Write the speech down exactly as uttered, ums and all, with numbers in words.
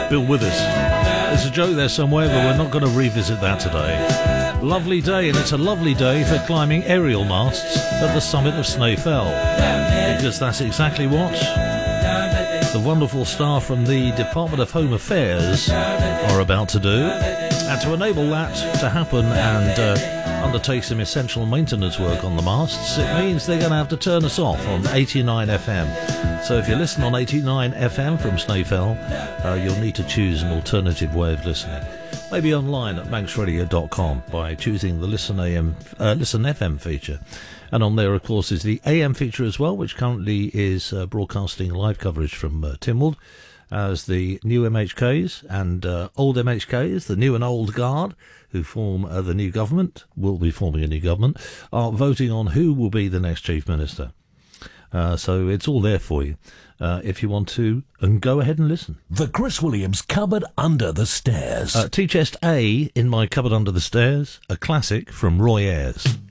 Bill Withers. There's a joke there somewhere, but we're not going to revisit that today. Lovely day, and it's a lovely day for climbing aerial masts at the summit of Snaefell, because that's exactly what the wonderful staff from the Department of Home Affairs are about to do. And to enable that to happen and uh, undertake some essential maintenance work on the masts, it means they're going to have to turn us off on eighty-nine F M. So if you listen on eighty-nine F M from Snaefell, uh, you'll need to choose an alternative way of listening. Maybe online at manx radio dot com by choosing the Listen A M, uh, Listen F M feature. And on there, of course, is the A M feature as well, which currently is uh, broadcasting live coverage from uh, Tynwald, as the new M H Ks and uh, old M H Ks, the new and old guard, who form uh, the new government, will be forming a new government, are voting on who will be the next Chief Minister. Uh, so it's all there for you uh, if you want to, and go ahead and listen. The Chris Williams Cupboard Under the Stairs. Uh, T-Chest A in my Cupboard Under the Stairs, a classic from Roy Ayers.